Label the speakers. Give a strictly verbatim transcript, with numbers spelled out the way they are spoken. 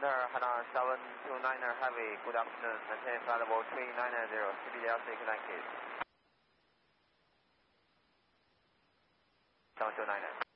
Speaker 1: Center, Hana seven two niner Heavy, good afternoon, maintain flight level three nine zero, C B D L C connected. seven two niner.